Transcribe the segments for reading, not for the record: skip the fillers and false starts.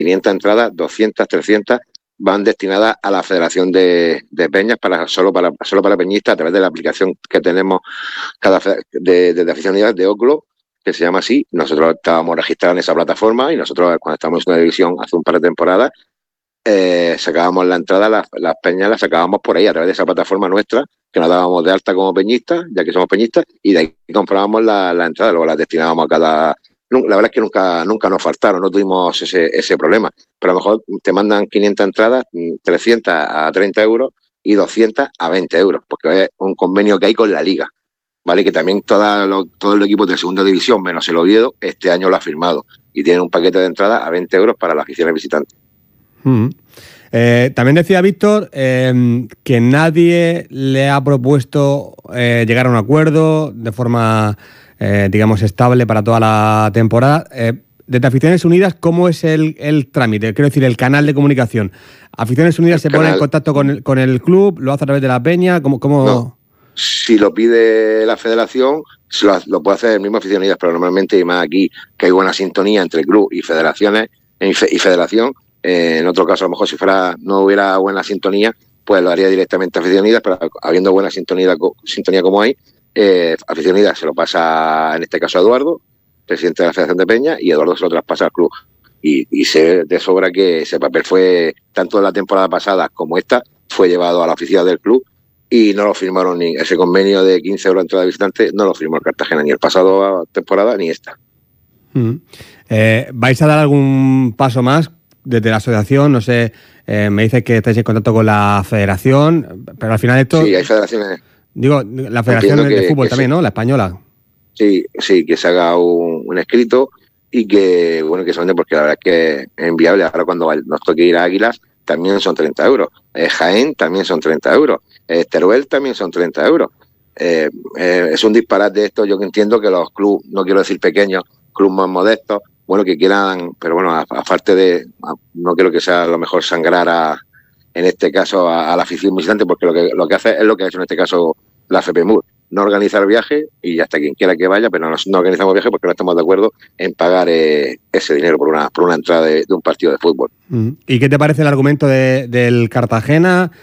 500 entradas, 200, 300 van destinadas a la Federación de Peñas solo para peñistas a través de la aplicación que tenemos de aficionados de Oclo, que se llama así. Nosotros estábamos registrados en esa plataforma y nosotros cuando estábamos en una división hace un par de temporadas sacábamos la entrada, las peñas las sacábamos por ahí a través de esa plataforma nuestra, que nos dábamos de alta como peñistas, ya que somos peñistas, y de ahí comprábamos la entrada, luego las destinábamos a cada... La verdad es que nunca nos faltaron, no tuvimos ese problema, pero a lo mejor te mandan 500 entradas, 300 a 30 euros y 200 a 20 euros, porque es un convenio que hay con la Liga, ¿vale? Que también todo el equipo de segunda división, menos el Oviedo, este año lo ha firmado, y tienen un paquete de entradas a 20 euros para las aficiones visitantes. También decía Víctor que nadie le ha propuesto llegar a un acuerdo de forma, digamos, estable para toda la temporada. Desde Aficiones Unidas, ¿cómo es el trámite? Quiero decir, el canal de comunicación. ¿Aficiones Unidas se pone en contacto con el club? ¿Lo hace a través de la peña? ¿Cómo? No. Si lo pide la federación, lo puede hacer el mismo Aficiones Unidas, pero normalmente, y más aquí, que hay buena sintonía entre club y federaciones y federación. En otro caso, a lo mejor si no hubiera buena sintonía, pues lo haría directamente a Aficiones Unidas, pero habiendo buena sintonía como hay, Aficiones Unidas se lo pasa, en este caso, a Eduardo, presidente de la Federación de Peña, y Eduardo se lo traspasa al club. Y sé de sobra que ese papel fue, tanto de la temporada pasada como esta, fue llevado a la oficina del club y no lo firmaron ni ese convenio de 15 euros entrada de visitante, no lo firmó el Cartagena ni el pasado temporada ni esta. ¿Vais a dar algún paso más desde la asociación? No sé, me dices que estáis en contacto con la federación, pero al final esto... Sí, hay federaciones. Digo, la federación de fútbol también, sí. ¿No? La española. Sí, que se haga un escrito y que, bueno, que se vende, porque la verdad es que es inviable. Ahora cuando nos toque ir a Águilas también son 30 euros. Jaén también son 30 euros. Teruel también son 30 euros. Es un disparate esto. Yo que entiendo que los clubes, no quiero decir pequeños, clubes más modestos, bueno, que quieran, pero bueno, aparte de, no creo que sea lo mejor sangrar en este caso a la afición visitante, porque lo que hace es lo que ha hecho en este caso la FPMUR, no organizar viajes y hasta quien quiera que vaya, pero no organizamos viajes porque no estamos de acuerdo en pagar ese dinero por una entrada de un partido de fútbol. ¿Y qué te parece el argumento del Cartagena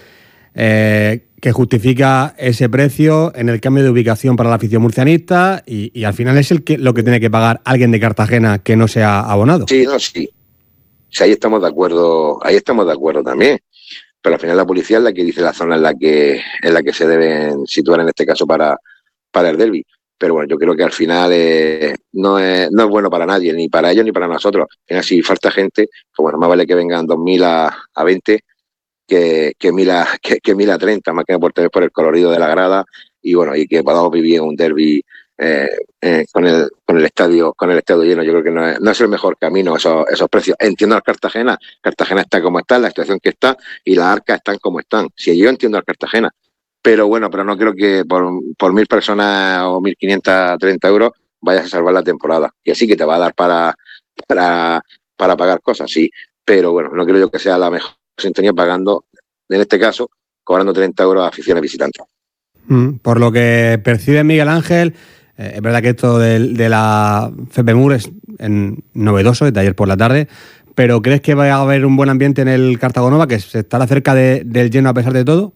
que justifica ese precio en el cambio de ubicación para la afición murcianista y al final es lo que tiene que pagar alguien de Cartagena que no sea abonado? Sí, ahí estamos de acuerdo también. Pero al final la policía es la que dice la zona en la que se deben situar en este caso para el derbi. Pero bueno, yo creo que al final no es bueno para nadie, ni para ellos ni para nosotros. Si falta gente, pues bueno, más vale que vengan 2.000 a 20 que 1.000 a 30, más que por el colorido de la grada y bueno, y que podamos vivir un derbi con el estadio lleno. Yo creo que no es el mejor camino esos precios. Entiendo al Cartagena está como está, la situación que está, y las arcas están como están. Si yo entiendo al Cartagena, pero bueno, pero no creo que por 1.000 personas o 1.530 euros vayas a salvar la temporada, que sí que te va a dar para pagar cosas, sí, pero bueno, no creo yo que sea la mejor sintonía pagando, en este caso, cobrando 30 euros a aficiones visitantes. Por lo que percibe Miguel Ángel, es verdad que esto de la FPMUR es novedoso desde ayer por la tarde, pero ¿crees que va a haber un buen ambiente en el Cartagonova, que se estará cerca del lleno a pesar de todo?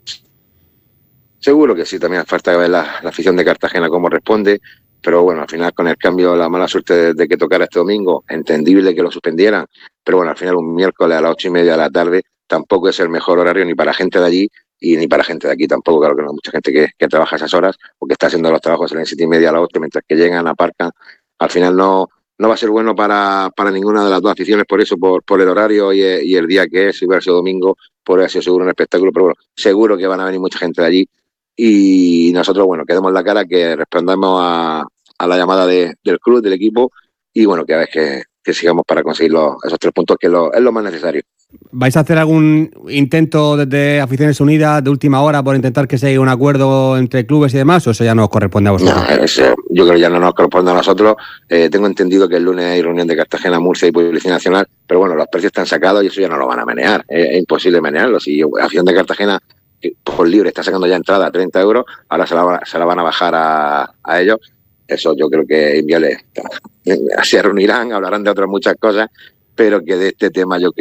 Seguro que sí, también falta ver la afición de Cartagena cómo responde, pero bueno, al final con el cambio, la mala suerte de que tocara este domingo, entendible que lo suspendieran, pero bueno, al final un miércoles a las 8:30 de la tarde tampoco es el mejor horario ni para gente de allí y ni para gente de aquí tampoco. Claro que no hay mucha gente que trabaja esas horas o que está haciendo los trabajos a las 7:30 a las 8, mientras que llegan, aparcan. Al final no va a ser bueno para ninguna de las dos aficiones, por eso, por el horario y el día que es. Si hubiera sido domingo, podría ser seguro un espectáculo, pero bueno, seguro que van a venir mucha gente de allí y nosotros, bueno, que demos la cara, que respondamos a la llamada del club, del equipo y bueno, que a ver que sigamos para conseguir esos 3 puntos, que es lo más necesario. ¿Vais a hacer algún intento desde Aficiones Unidas de última hora por intentar que se llegue a un acuerdo entre clubes y demás, o eso ya no os corresponde a vosotros? No, yo creo que ya no nos corresponde a nosotros. Tengo entendido que el lunes hay reunión de Cartagena, Murcia y Policía Nacional, pero bueno, los precios están sacados y eso ya no lo van a menear. Es imposible menearlo. Si la afición de Cartagena por libre está sacando ya entrada a 30 euros, ahora se la van a bajar a ellos. Eso yo creo que es inviable. Se reunirán, hablarán de otras muchas cosas, pero que de este tema yo